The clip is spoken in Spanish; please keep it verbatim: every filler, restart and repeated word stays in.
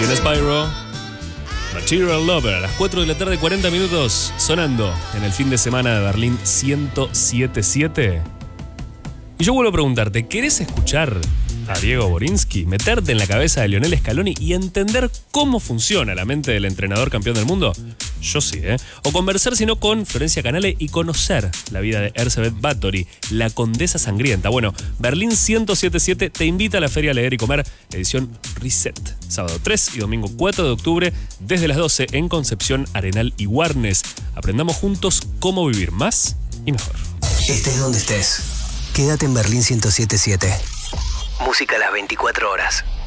Luciana Spyro, Material Lover, a las cuatro de la tarde, cuarenta minutos, sonando en el fin de semana de Berlín ciento siete punto siete. Y yo vuelvo a preguntarte, ¿querés escuchar a Diego Borinsky, meterte en la cabeza de Lionel Scaloni y entender cómo funciona la mente del entrenador campeón del mundo? Yo sí, ¿eh? O conversar, si no, con Florencia Canale y conocer la vida de Erzsébet Báthory, la condesa sangrienta. Bueno, Berlín ciento siete punto siete te invita a la Feria Leer y Comer, edición Reset. Sábado tres y domingo cuatro de octubre, desde las doce en Concepción, Arenal y Warnes. Aprendamos juntos cómo vivir más y mejor. Estés donde estés, quédate en Berlín ciento siete punto siete. Música a las veinticuatro horas.